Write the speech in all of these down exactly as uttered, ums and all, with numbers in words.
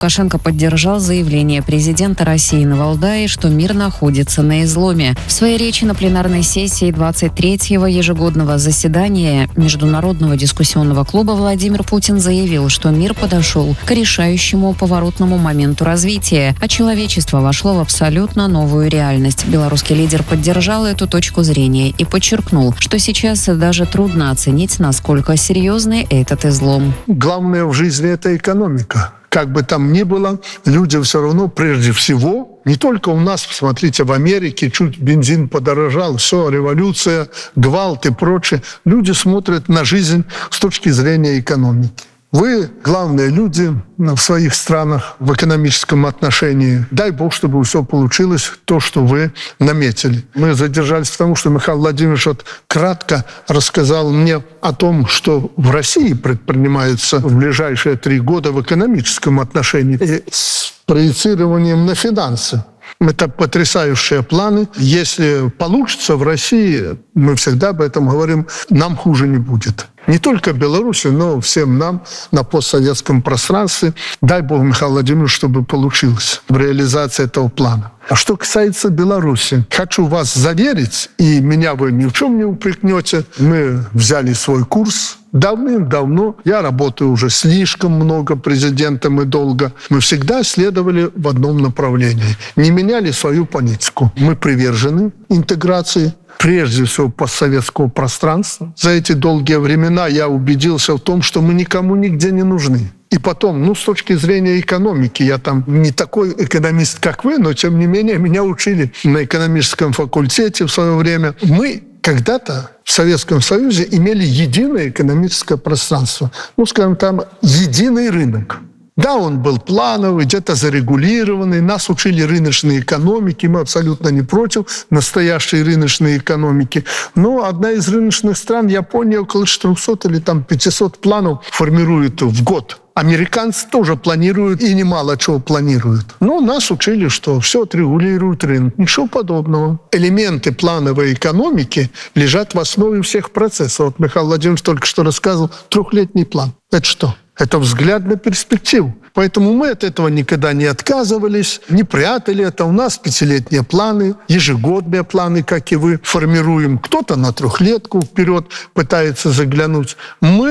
Лукашенко поддержал заявление президента России на Валдае, что мир находится на изломе. В своей речи на пленарной сессии двадцать третьего ежегодного заседания Международного дискуссионного клуба Владимир Путин заявил, что мир подошел к решающему поворотному моменту развития, а человечество вошло в абсолютно новую реальность. Белорусский лидер поддержал эту точку зрения и подчеркнул, что сейчас даже трудно оценить, насколько серьезный этот излом. Главное в жизни – это экономика. Как бы там ни было, люди все равно прежде всего, не только у нас, посмотрите, в Америке чуть бензин подорожал, все, революция, гвалт и прочее. Люди смотрят на жизнь с точки зрения экономики. Вы главные люди в своих странах в экономическом отношении. Дай Бог, чтобы все получилось, то, что вы наметили. Мы задержались в том, что Михаил Владимирович вот кратко рассказал мне о том, что в России предпринимается в ближайшие три года в экономическом отношении и с проецированием на финансы. Это потрясающие планы. Если получится в России, мы всегда об этом говорим, нам хуже не будет. Не только Беларуси, но всем нам на постсоветском пространстве. Дай Бог, Михаил Владимирович, чтобы получилось в реализации этого плана. А что касается Беларуси, хочу вас заверить, и меня вы ни в чем не упрекнете, мы взяли свой курс. Давным-давно, я работаю уже слишком много президентом и долго, мы всегда следовали в одном направлении, не меняли свою политику. Мы привержены интеграции, прежде всего постсоветского пространства. За эти долгие времена я убедился в том, что мы никому нигде не нужны. И потом, ну, с точки зрения экономики, я там не такой экономист, как вы, но, тем не менее, меня учили на экономическом факультете в свое время. Мы когда-то в Советском Союзе имели единое экономическое пространство. Ну, скажем, там единый рынок. Да, он был плановый, где-то зарегулированный. Нас учили рыночной экономике, мы абсолютно не против настоящей рыночной экономики. Но одна из рыночных стран, Япония, около четырехсот или там пятисот планов формирует в год. Американцы тоже планируют и немало чего планируют. Но нас учили, что все отрегулирует рынок. Ничего подобного. Элементы плановой экономики лежат в основе всех процессов. Вот Михаил Владимирович только что рассказывал трехлетний план. Это что? Это взгляд на перспективу. Поэтому мы от этого никогда не отказывались, не прятали это. У нас пятилетние планы, ежегодные планы, как и вы, формируем. Кто-то на трехлетку вперед пытается заглянуть. Мы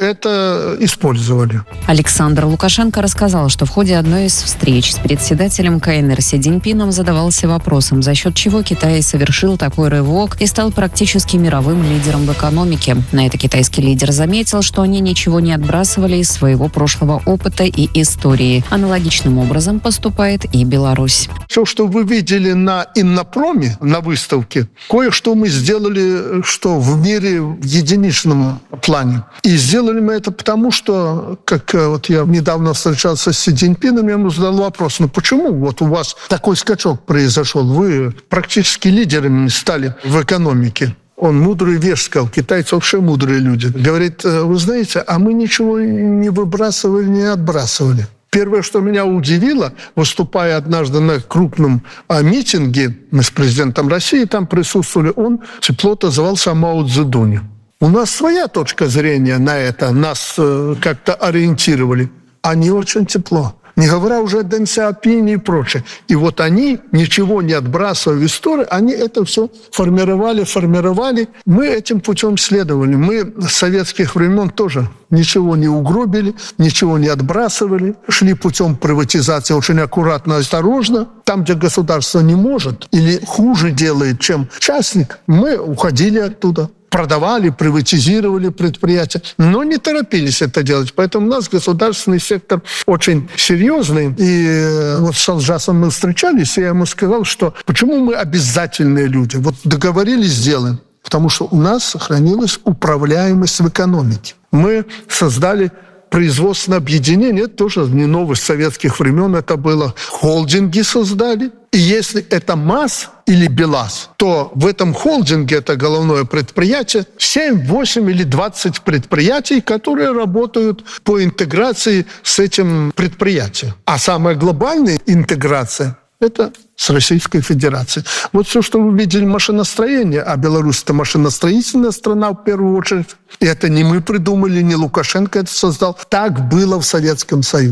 это использовали. Александр Лукашенко рассказал, что в ходе одной из встреч с председателем КНР Си Цзиньпином задавался вопросом, за счет чего Китай совершил такой рывок и стал практически мировым лидером в экономике. На это китайский лидер заметил, что они ничего не отбрасывали из своего прошлого опыта и истории. Аналогичным образом поступает и Беларусь. Все, что вы видели на Иннопроме, на выставке, кое-что мы сделали, что в мире в единичном плане. И сделали мы это потому, что, как вот я недавно встречался с Си Цзиньпином, я ему задал вопрос, ну почему вот у вас такой скачок произошел? Вы практически лидерами стали в экономике. Он мудрый вещь сказал, китайцы вообще мудрые люди. Говорит, вы знаете, а мы ничего не выбрасывали, не отбрасывали. Первое, что меня удивило, выступая однажды на крупном а, митинге, мы с президентом России там присутствовали, он тепло отозвался о Мао Цзэдуне. У нас своя точка зрения на это, нас э, как-то ориентировали. Они очень тепло. Не говоря уже о Дэн Сяопине и прочее. И вот они, ничего не отбрасывая в историю, они это все формировали, формировали. Мы этим путем следовали. Мы с советских времен тоже ничего не угробили, ничего не отбрасывали. Шли путем приватизации очень аккуратно, осторожно. Там, где государство не может или хуже делает, чем частник, мы уходили оттуда. Продавали, приватизировали предприятия, но не торопились это делать. Поэтому у нас государственный сектор очень серьезный. И вот с Алжасом мы встречались, и я ему сказал, что почему мы обязательные люди? Вот договорились, сделаем. Потому что у нас сохранилась управляемость в экономике. Мы создали производственное объединение, это тоже не новость советских времен, это было. Холдинги создали. И если это МАЗ или БелАЗ, то в этом холдинге, это головное предприятие, семь, восемь или двадцать предприятий, которые работают по интеграции с этим предприятием. А самая глобальная интеграция – это с Российской Федерацией. Вот все, что вы видели машиностроение, а Беларусь – это машиностроительная страна в первую очередь, и это не мы придумали, не Лукашенко это создал, так было в Советском Союзе.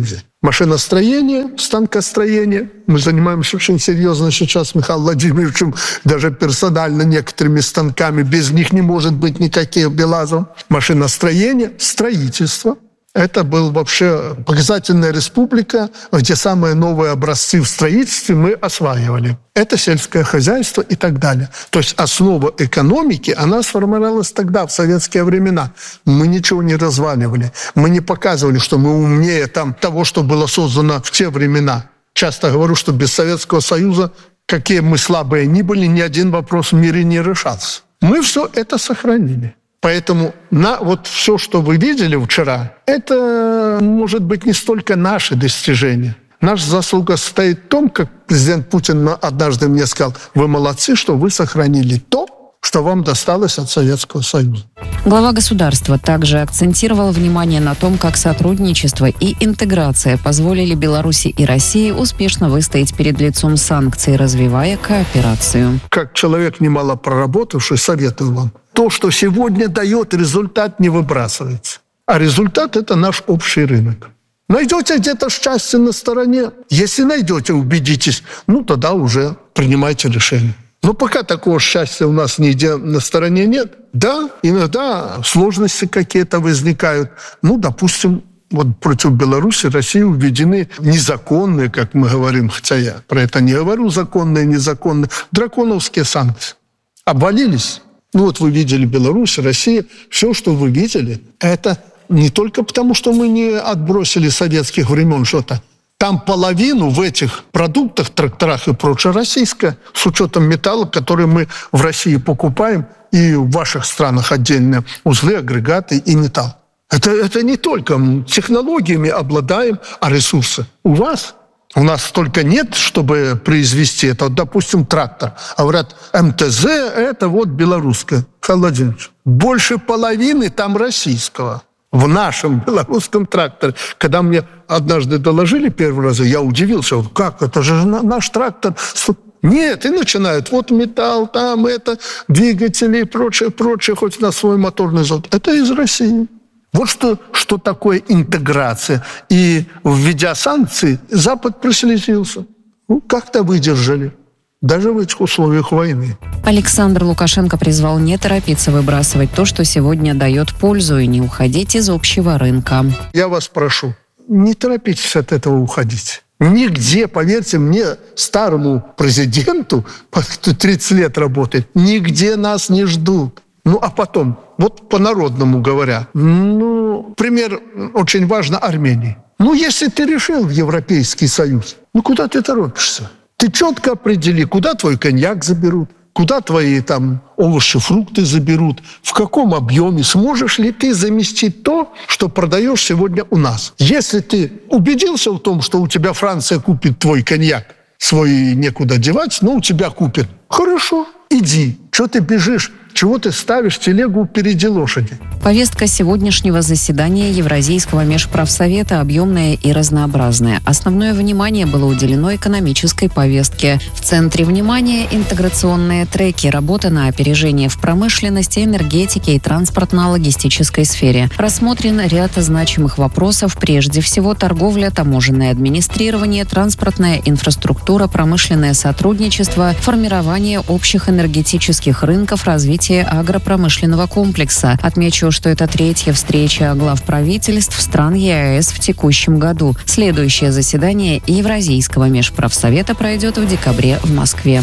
Машиностроение, станкостроение. Мы занимаемся очень серьезно сейчас с Михаилом Владимировичем, даже персонально некоторыми станками. Без них не может быть никаких Белазов. Машиностроение, строительство. Это был вообще показательная республика, где самые новые образцы в строительстве мы осваивали. Это сельское хозяйство и так далее. То есть основа экономики, она сформировалась тогда, в советские времена. Мы ничего не разваливали. Мы не показывали, что мы умнее там, того, что было создано в те времена. Часто говорю, что без Советского Союза, какие мы слабые ни были, ни один вопрос в мире не решался. Мы все это сохранили. Поэтому на вот все, что вы видели вчера, это, может быть, не столько наши достижения. Наша заслуга состоит в том, как президент Путин однажды мне сказал, вы молодцы, что вы сохранили то, что вам досталось от Советского Союза. Глава государства также акцентировал внимание на том, как сотрудничество и интеграция позволили Беларуси и России успешно выстоять перед лицом санкций, развивая кооперацию. Как человек, немало проработавший, советую вам. То, что сегодня дает результат, не выбрасывается. А результат – это наш общий рынок. Найдете где-то счастье на стороне? Если найдете, убедитесь, ну тогда уже принимайте решение. Но пока такого счастья у нас нигде на стороне нет. Да, иногда сложности какие-то возникают. Ну, допустим, вот против Беларуси, России введены незаконные, как мы говорим, хотя я про это не говорю, законные, незаконные, драконовские санкции. Обвалились. Ну вот вы видели Беларусь, Россия. Все, что вы видели, это не только потому, что мы не отбросили советских времен что-то. Там половину в этих продуктах, тракторах и прочее российское, с учетом металла, который мы в России покупаем, и в ваших странах отдельные узлы, агрегаты и металл. Это, это не только технологиями обладаем, а ресурсы. У вас, у нас столько нет, чтобы произвести это. Вот, допустим, трактор. А говорят, эм тэ зэ – это вот белорусское. Михаил Владимирович, больше половины там российского. В нашем белорусском тракторе. Когда мне однажды доложили первый раз, я удивился. Как? Это же наш трактор. Нет, и начинают. Вот металл, там это, двигатели и прочее, прочее, хоть на свой моторный завод. Это из России. Вот что, что такое интеграция. И, введя санкции, Запад прослезился. Ну, как-то выдержали. Даже в этих условиях войны. Александр Лукашенко призвал не торопиться выбрасывать то, что сегодня дает пользу, и не уходить из общего рынка. Я вас прошу, не торопитесь от этого уходить. Нигде, поверьте мне, старому президенту, кто тридцать лет работает, нигде нас не ждут. Ну, а потом, вот по-народному говоря, ну, пример очень важно Армении. Ну, если ты решил в Европейский Союз, ну, куда ты торопишься? Ты четко определи, куда твой коньяк заберут, куда твои там овощи, фрукты заберут, в каком объеме, сможешь ли ты заместить то, что продаешь сегодня у нас. Если ты убедился в том, что у тебя Франция купит твой коньяк, свой некуда девать, но у тебя купит. Хорошо, иди. Чего ты бежишь? Чего ты ставишь телегу впереди лошади? Повестка сегодняшнего заседания Евразийского межправсовета объемная и разнообразная. Основное внимание было уделено экономической повестке. В центре внимания интеграционные треки, работа на опережение в промышленности, энергетике и транспортно-логистической сфере. Рассмотрен ряд значимых вопросов, прежде всего торговля, таможенное администрирование, транспортная инфраструктура, промышленное сотрудничество, формирование общих энергетических рынков, развитие агропромышленного комплекса. Отмечу, что это третья встреча глав правительств стран е а эс в текущем году. Следующее заседание Евразийского межправсовета пройдет в декабре в Москве.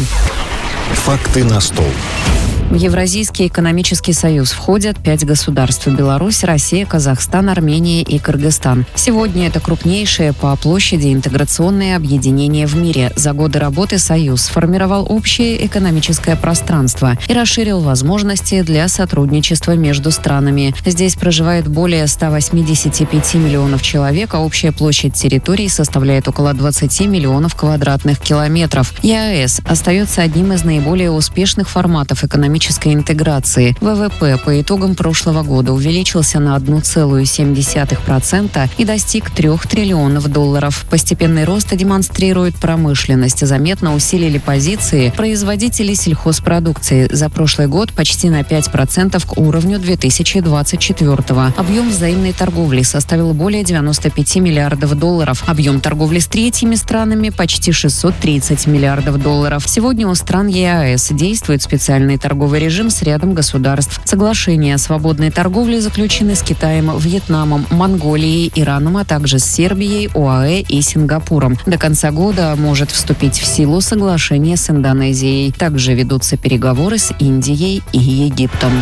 Факты на стол. В Евразийский экономический союз входят пять государств – Беларусь, Россия, Казахстан, Армения и Кыргызстан. Сегодня это крупнейшее по площади интеграционное объединение в мире. За годы работы союз сформировал общее экономическое пространство и расширил возможности для сотрудничества между странами. Здесь проживает более ста восьмидесяти пяти миллионов человек, а общая площадь территорий составляет около двадцати миллионов квадратных километров. е а эс остается одним из наиболее успешных форматов экономического технологической интеграции. ВВП по итогам прошлого года увеличился на одна целая семь десятых процента и достиг трех триллионов долларов. Постепенный рост демонстрирует промышленность. Заметно усилили позиции производителей сельхозпродукции. За прошлый год почти на пять процентов к уровню две тысячи двадцать четвёртого. Объем взаимной торговли составил более девяноста пяти миллиардов долларов. Объем торговли с третьими странами почти шестьсот тридцать миллиардов долларов. Сегодня у стран ЕАЭС действует специальный торговый режим с рядом государств. Соглашения о свободной торговле заключены с Китаем, Вьетнамом, Монголией, Ираном, а также с Сербией, ОАЭ и Сингапуром. До конца года может вступить в силу соглашение с Индонезией. Также ведутся переговоры с Индией и Египтом.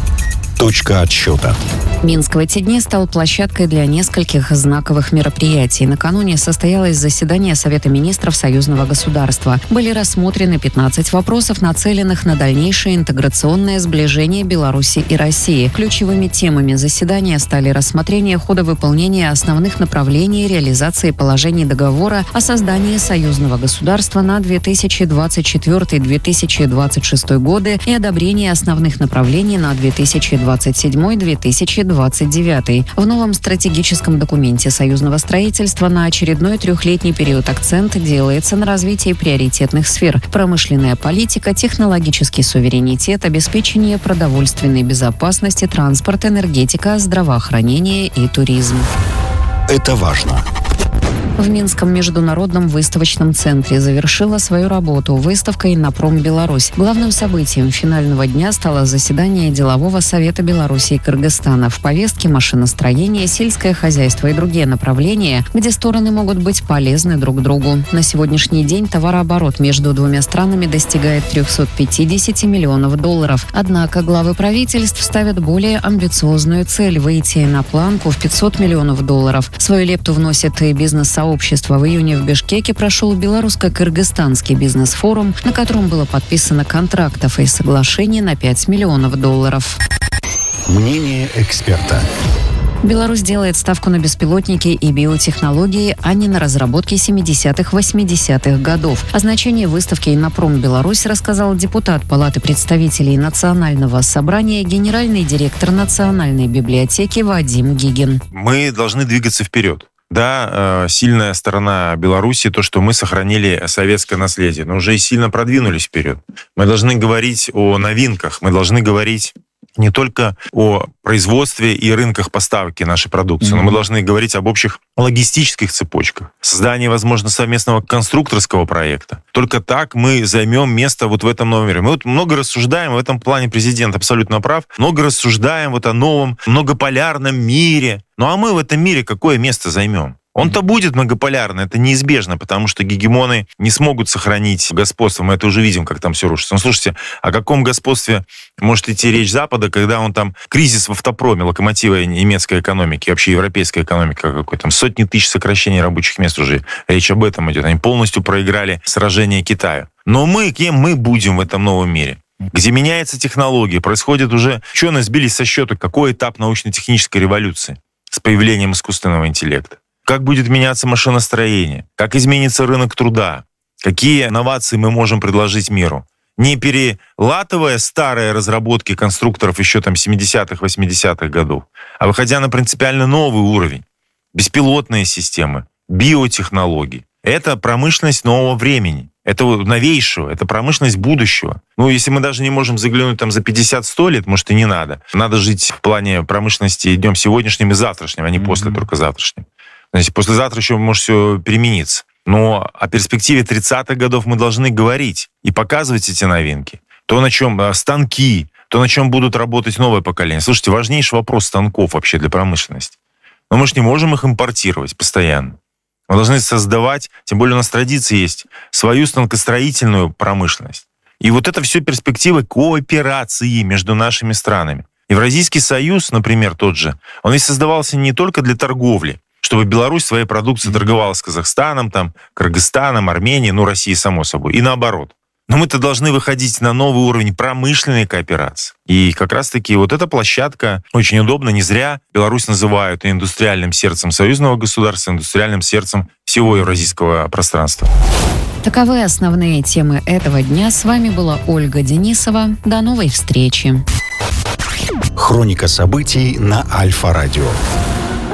Точка отсчета. Минск в эти дни стал площадкой для нескольких знаковых мероприятий. Накануне состоялось заседание Совета министров союзного государства. Были рассмотрены пятнадцать вопросов, нацеленных на дальнейшее интеграционное сближение Беларуси и России. Ключевыми темами заседания стали рассмотрение хода выполнения основных направлений реализации положений договора о создании союзного государства на две тысячи двадцать четвёртый — две тысячи двадцать шестой годы и одобрение основных направлений на две тысячи двадцать седьмой — две тысячи двадцать девятый. В новом стратегическом документе союзного строительства на очередной трехлетний период акцент делается на развитии приоритетных сфер: промышленная политика, технологический суверенитет, обеспечение продовольственной безопасности, транспорт, энергетика, здравоохранение и туризм. Это важно. В Минском международном выставочном центре завершила свою работу выставка «Иннопром Беларусь». Главным событием финального дня стало заседание Делового совета Беларуси и Кыргызстана. В повестке машиностроение, сельское хозяйство и другие направления, где стороны могут быть полезны друг другу. На сегодняшний день товарооборот между двумя странами достигает триста пятьдесят миллионов долларов. Однако главы правительств ставят более амбициозную цель – выйти на планку в пятьсот миллионов долларов. Свою лепту вносит и бизнес-сообщество. В июне в Бишкеке прошел белорусско-кыргызстанский бизнес-форум, на котором было подписано контрактов и соглашений на пять миллионов долларов. Мнение эксперта. Беларусь делает ставку на беспилотники и биотехнологии, а не на разработки семидесятых — восьмидесятых годов. О значении выставки «Иннопром Беларусь» рассказал депутат Палаты представителей Национального собрания, генеральный директор Национальной библиотеки Вадим Гигин. Мы должны двигаться вперед. Да, сильная сторона Беларуси — то, что мы сохранили советское наследие, но уже и сильно продвинулись вперед. Мы должны говорить о новинках, мы должны говорить не только о производстве и рынках поставки нашей продукции, mm-hmm. но мы должны говорить об общих логистических цепочках, создании, возможно, совместного конструкторского проекта. Только так мы займем место вот в этом новом мире. Мы вот много рассуждаем, в этом плане президент абсолютно прав, много рассуждаем вот о новом многополярном мире. Ну а мы в этом мире какое место займем? Он-то будет многополярный, это неизбежно, потому что гегемоны не смогут сохранить господство. Мы это уже видим, как там все рушится. Ну, слушайте, о каком господстве может идти речь Запада, когда он там кризис в автопроме, локомотива немецкой экономики, вообще европейской экономики какой, там сотни тысяч сокращений рабочих мест уже. Речь об этом идет. Они полностью проиграли сражение Китаю. Но мы, кем мы будем в этом новом мире? Где меняется технология, происходит уже... Ученые сбились со счета, какой этап научно-технической революции с появлением искусственного интеллекта. Как будет меняться машиностроение, как изменится рынок труда, какие инновации мы можем предложить миру. Не перелатывая старые разработки конструкторов еще там семидесятых — восьмидесятых годов, а выходя на принципиально новый уровень. Беспилотные системы, биотехнологии. Это промышленность нового времени. Это новейшего, это промышленность будущего. Ну, если мы даже не можем заглянуть там за пятьдесят — сто лет, может, и не надо. Надо жить в плане промышленности днем сегодняшним и завтрашним, а не mm-hmm. после только завтрашним. Значит, послезавтра еще может все перемениться. Но о перспективе тридцатых годов мы должны говорить и показывать эти новинки. То, на чем станки, то, на чем будут работать новое поколение. Слушайте, важнейший вопрос станков вообще для промышленности. Но мы же не можем их импортировать постоянно. Мы должны создавать, тем более у нас традиции есть, свою станкостроительную промышленность. И вот это все перспективы кооперации между нашими странами. Евразийский союз, например, тот же, он ведь создавался не только для торговли, чтобы Беларусь своей продукцией торговала с Казахстаном, там, Кыргызстаном, Арменией, ну, Россией, само собой, и наоборот. Но мы-то должны выходить на новый уровень промышленной кооперации. И как раз-таки вот эта площадка очень удобна. Не зря Беларусь называют индустриальным сердцем союзного государства, индустриальным сердцем всего евразийского пространства. Таковы основные темы этого дня. С вами была Ольга Денисова. До новой встречи. Хроника событий на Альфа-радио.